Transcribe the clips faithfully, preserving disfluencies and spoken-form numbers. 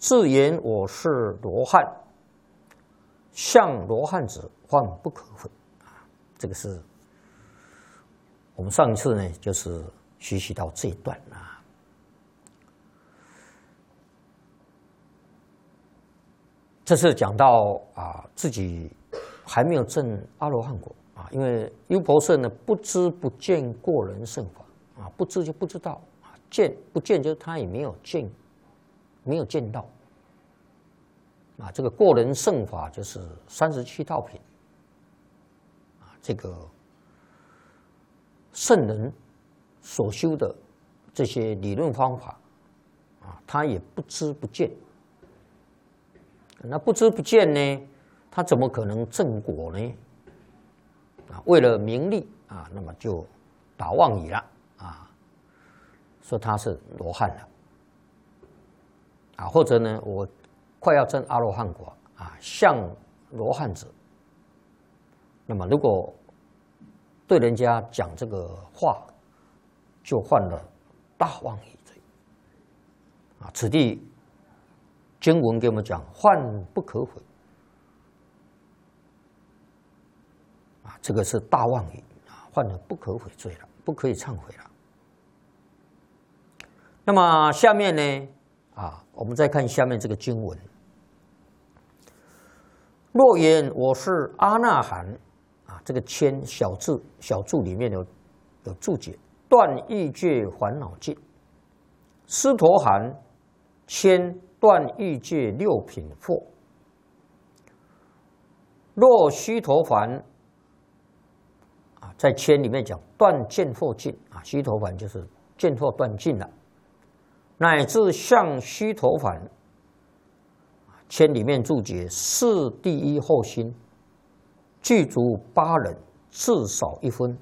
自言我是罗汉，向罗汉者，患不可悔。啊，这个是我们上一次呢，就是学习到这一段啊。这是讲到啊，自己还没有证阿罗汉果啊，因为优婆塞呢，不知不见过人圣法啊，不知就不知道啊，见不见就是他也没有见，没有见到啊。这个过人圣法就是三十七道品啊，这个圣人所修的这些理论方法啊，他也不知不见。那不知不见呢，他怎么可能正果呢？啊，为了名利啊，那么就打妄语了啊，说他是罗汉了啊，或者呢，我快要证阿罗汉果啊，像罗汉者。那么如果对人家讲这个话，就犯了大妄语罪啊，此地。经文给我们讲，患不可悔啊，这个是大妄语啊，犯了不可悔罪了，不可以忏悔了。那么下面呢啊，我们再看下面这个经文：若言我是阿那含啊，这个签小字小注里面有有注解，断欲界烦恼尽，斯陀含签。断欲界六品惑，若须陀洹啊，在签里面讲断见惑尽啊，须陀洹就是见惑断尽了，乃至向须陀洹，签里面注解是第一后心，具足八人，至少一分。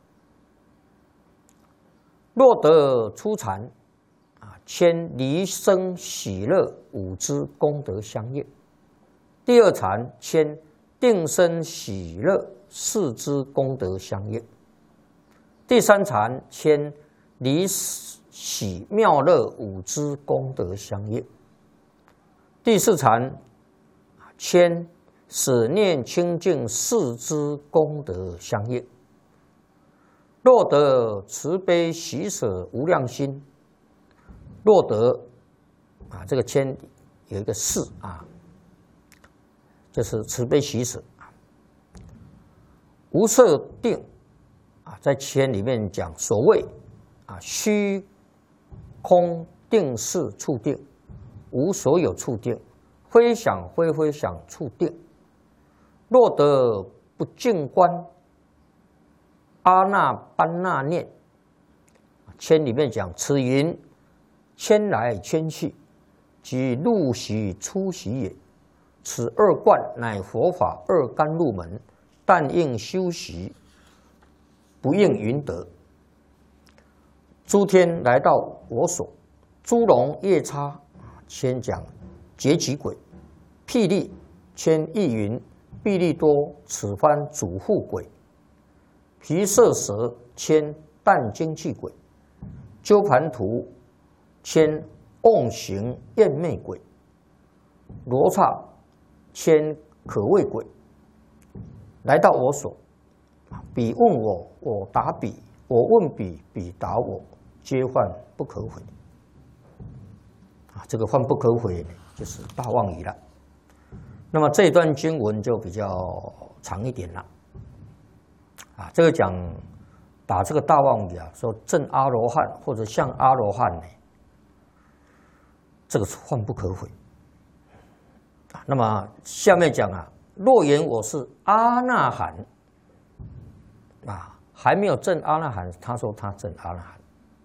若得初禅。牵离生喜乐五支功德相应。第二禅牵定生喜乐四支功德相应。第三禅牵离喜妙乐五支功德相应。第四禅牵使念清净四支功德相应。若得慈悲喜舍无量心。若得啊，这个签有一个四啊，就是慈悲喜舍啊。无色定啊，在签里面讲所谓啊虚空定是处定，无所有处定，非想非非想处定。若得不净观阿那般那念，签里面讲此云。迁来迁去，即入习出习也。此二观乃佛法二甘露门，但应修习，不应云得。诸天来到我所，诸龙夜叉，先讲劫集鬼；霹雳牵意云，毕利多此番主护鬼；皮色蛇牵淡精气鬼；鸠盘图。牵瓮行厌魅鬼，罗刹牵可畏鬼，来到我所，彼问我，我答彼；我问彼，彼答我，皆患不可悔。啊，这个患不可悔就是大妄语了。那么这段经文就比较长一点了。啊，这个讲打这个大妄语啊，说证阿罗汉或者像阿罗汉呢。这个是患不可悔啊。那么下面讲啊，若言我是阿那含啊，还没有证阿那含，他说他证阿那含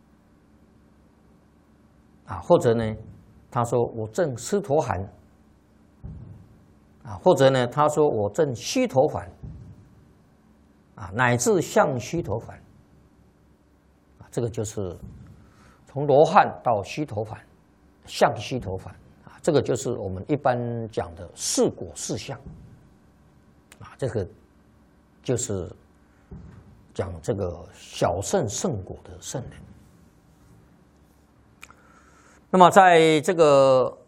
啊，或者呢，他说我证斯陀含啊，或者呢，他说我证须陀洹啊，乃至向须陀洹啊，这个就是从罗汉到须陀洹。向须陀洹啊，这个就是我们一般讲的四果四相啊，这个就是讲这个小圣圣果的圣人。那么在这个